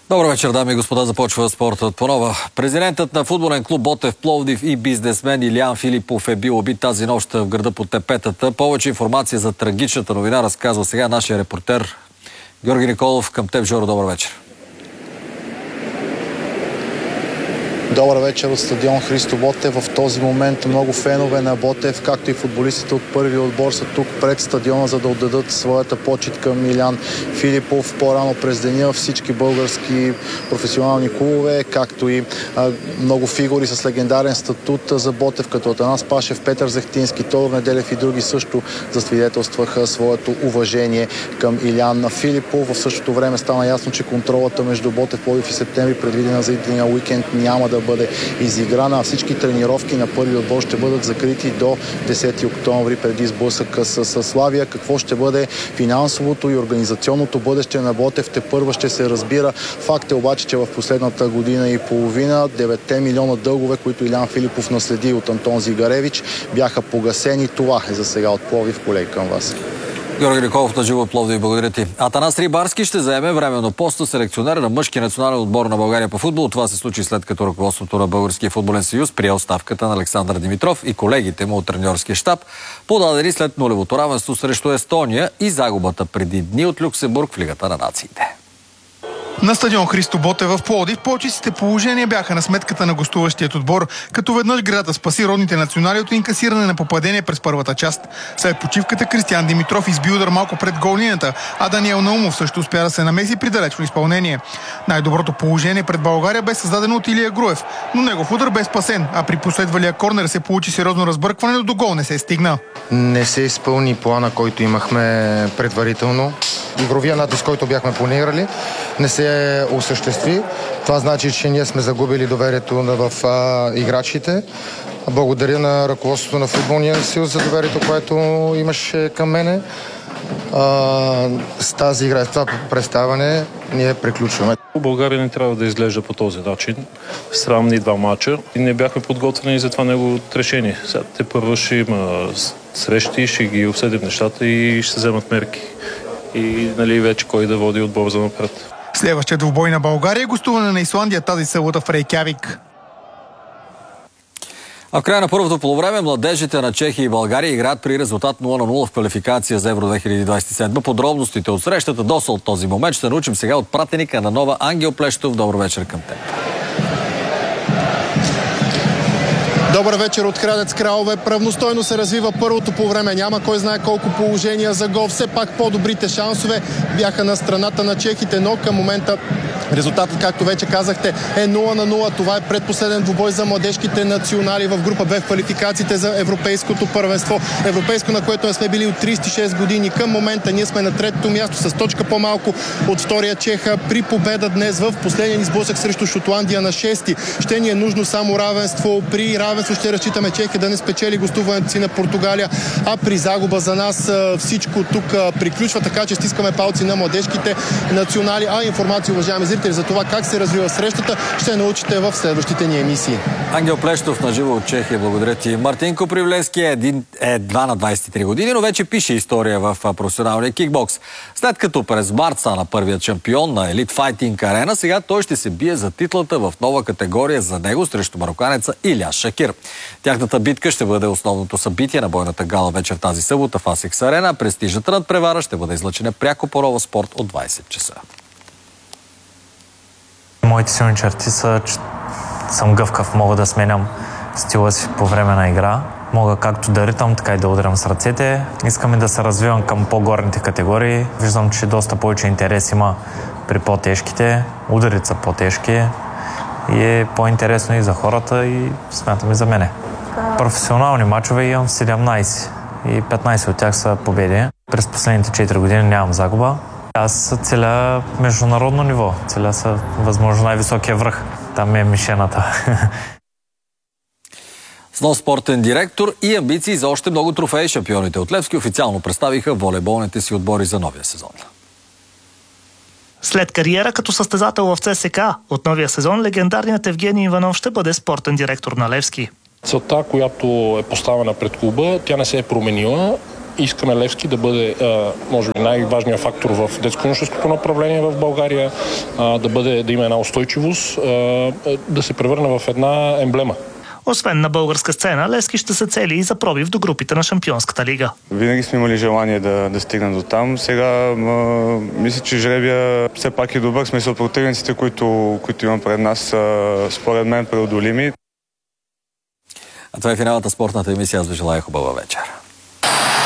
Добър вечер, дами и господа. Започва спортът по нова. Президентът на футболен клуб Ботев Пловдив и бизнесмен Илиян Филипов е бил убит тази нощ в града по Тепетата. Повече информация за трагичната новина разказва сега нашия репортер Георги Николов. Към теб, Жоро, добър вечер. Добър вечер от стадион Христо Ботев. В този момент много фенове на Ботев, както и футболистите от първия отбор, са тук пред стадиона, за да отдадат своята почит към Илиян Филипов. По-рано през деня всички български професионални клубове, както и много фигури с легендарен статут за Ботев, като Атанас Пашев, Петър Зехтински, Тодор Неделев и други също засвидетелстваха своето уважение към Илиян Филипов. В същото време стана ясно, че контролата между Ботев, Пловдив и Септември, предвидена за идния уикенд, няма да бъде изиграна, а всички тренировки на първи отбор ще бъдат закрити до 10 октомври преди сблъсъка с Славия. Какво ще бъде финансовото и организационното бъдеще на Ботев, тепърва ще се разбира. Факт е обаче, че в последната година и половина 9 милиона дългове, които Илиян Филипов наследи от Антон Зигаревич, бяха погасени. Това е за сега от Пловдив. Колеги, към вас. Георги Николов на живо от Пловдив, благодаря ти. Атанас Рибарски ще заеме временно поста селекционер на мъжки национален отбор на България по футбол. Това се случи след като ръководството на Българския футболен съюз прие оставката на Александър Димитров и колегите му от треньорския щаб, подадени след нулевото равенство срещу Естония и загубата преди дни от Люксембург в Лигата на нациите. На стадион Христо Ботев в Пловдив по-чистите положения бяха на сметката на гостуващият отбор, като веднъж градата спаси родните национали от инкасиране на попадение през първата част. След почивката Кристиан Димитров изби удар малко пред голнината, а Даниел Наумов също успя да се намеси при далечно изпълнение. Най-доброто положение пред България бе създадено от Илия Груев, но негов удар бе спасен, а при последвалия корнер се получи сериозно разбъркване, но до гол не се стигна. Не се изпълни плана, който имахме предварително. Игровия натиск, който бяхме планирали, не се осъществи. Това значи, че ние сме загубили доверието в играчите. Благодаря на ръководството на Футболния съюз за доверието, което имаше към мене. С тази игра, с това представяне, ние приключваме. България не трябва да изглежда по този начин. Срамни два мача и не бяхме подготвени за това негово решение. Сега те първо ще има срещи, ще ги обсъдим нещата и ще се вземат мерки. И вече кой да води отбор за напред. Следващия двубой на България е гостуване на Исландия тази събота в Рейкявик. А в края на първото полувреме младежите на Чехия и България играят при резултат 0-0 в квалификация за Евро 2027. Подробностите от срещата доста от този момент ще научим сега от пратеника на Нова Ангел Плещов. Добър вечер към теб. Добър вечер от Храдец Кралове. Правностойно се развива първото по време. Няма кой знае колко положения за гол. Все пак по-добрите шансове бяха на страната на чехите, но към момента резултатът, както вече казахте, е 0-0. Това е предпоследен двубой за младежките национали в група Б в квалификациите за европейското първенство. Европейско, на което не сме били от 36 години. Към момента ние сме на третото място с точка по-малко от втория Чеха. При победа днес в последния ни сблъсък срещу Шотландия на 6. Ще ни е нужно само равенство. При равенство ще разчитаме Чехия да не спечели гостуването си на Португалия, а при загуба за нас всичко тук приключва, така че стискаме палци на младежките национали. А информация, уважаеми зрители, за това как се развива срещата, ще научите в следващите ни емисии. Ангел Плещов на живо от Чехия, благодаря ти. Мартин Копривлевски е едва на 23 години, но вече пише история в професионалния кикбокс. След като през март стана първият шампион на Elite Fighting Arena, сега той ще се бие за титлата в нова категория за него срещу мароканеца Иляс Шакир. Тяхната битка ще бъде основното събитие на бойната гала вечер тази събота в Асикс Арена. Престижната надпревара ще бъде излъчена пряко по Нова Спорт от 20 часа. Моите силни черти са, че съм гъвкав, мога да сменям стила си по време на игра. Мога както да ритам, така и да удрям с ръцете. Искам и да се развивам към по-горните категории. Виждам, че доста повече интерес има при по-тежките. Ударите са по-тежки и е по-интересно и за хората, и смятам и за мене. Професионални мачове имам 17 и 15 от тях са победи. През последните 4 години нямам загуба. Аз целя международно ниво, целя са възможно най-високия връх. Там е мишената. С нов спортен директор и амбиции за още много трофеи, шампионите от Левски официално представиха волейболните си отбори за новия сезон. След кариера като състезател в ЦСКА, от новия сезон легендарният Евгений Иванов ще бъде спортен директор на Левски. Целта, която е поставена пред клуба, тя не се е променила. искаме Левски да бъде, може би, най-важният фактор в детско-юношеското направление в България, да има една устойчивост, да се превърне в една емблема. Освен на българска сцена, Левски ще се цели и за пробив до групите на Шампионската лига. Винаги сме имали желание да стигнем до там. Сега мисля, че жребия все пак е добър. Смисъл, противниците, които имам пред нас, според мен преодолими. А това е финалната спортната емисия. Аз ви желая хубава вечер.